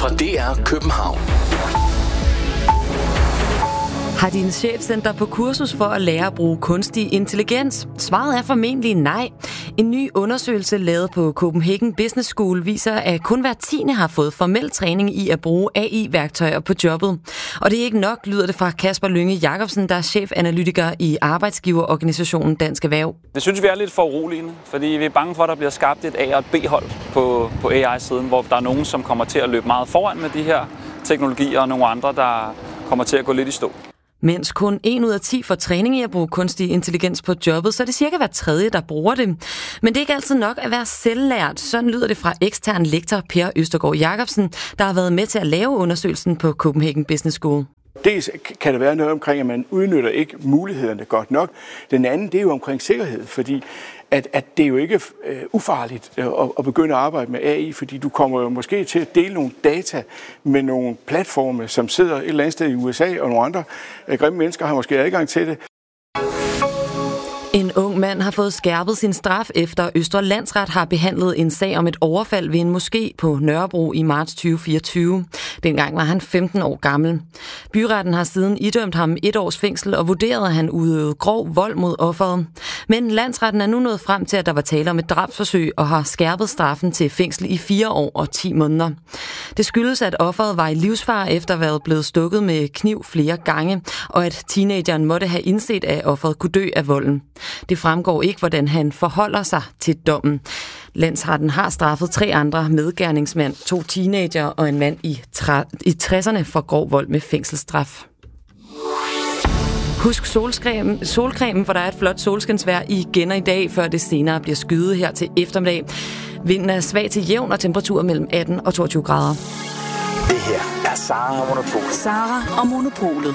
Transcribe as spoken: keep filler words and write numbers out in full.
fra D R København. Har din chef sendt dig på kursus for at lære at bruge kunstig intelligens? Svaret er formentlig nej. En ny undersøgelse lavet på Copenhagen Business School viser, at kun hver tiende har fået formel træning i at bruge A I-værktøjer på jobbet. Og det er ikke nok, lyder det fra Kasper Lynge Jacobsen, der er chefanalytiker i arbejdsgiverorganisationen Dansk Erhverv. Det synes vi er lidt for uroligende, fordi vi er bange for, at der bliver skabt et A- og et B-hold på, på A I-siden, hvor der er nogen, som kommer til at løbe meget foran med de her teknologier, og nogle andre, der kommer til at gå lidt i stå. Mens kun en ud af ti får træning i at bruge kunstig intelligens på jobbet, så er det cirka hver tredje, der bruger det. Men det er ikke altid nok at være selvlært. Sådan lyder det fra ekstern lektor Per Østergaard Jacobsen, der har været med til at lave undersøgelsen på Copenhagen Business School. Dels kan der være noget omkring, at man udnytter ikke mulighederne godt nok. Den anden, det er jo omkring sikkerhed, fordi at, at det er jo ikke øh, ufarligt at, at begynde at arbejde med A I, fordi du kommer jo måske til at dele nogle data med nogle platforme, som sidder et eller andet sted i U S A, og nogle andre øh, grimme mennesker har måske adgang til det. En ung mand har fået skærpet sin straf efter Østre Landsret har behandlet en sag om et overfald ved en moské på Nørrebro i marts tyve fireogtyve. Dengang var han femten år gammel. Byretten har siden idømt ham et års fængsel og vurderet, at han udøvede grov vold mod offeret. Men landsretten er nu nået frem til, at der var tale om et drabsforsøg og har skærpet straffen til fængsel i fire år og ti måneder. Det skyldes, at offeret var i livsfare efter at være blevet stukket med kniv flere gange, og at teenageren måtte have indset, at offeret kunne dø af volden. Det fremgår ikke, hvordan han forholder sig til dommen. Landsretten har straffet tre andre medgerningsmænd, to teenager og en mand i, i tresserne for grov vold med fængselsstraf. Husk solcremen, solcremen, for der er et flot solskinsvejr igen i dag, før det senere bliver skyet her til eftermiddag. Vinden er svag til jævn og temperaturer mellem atten og toogtyve grader. Det her er Sara og Monopolet. Sara og Monopolet.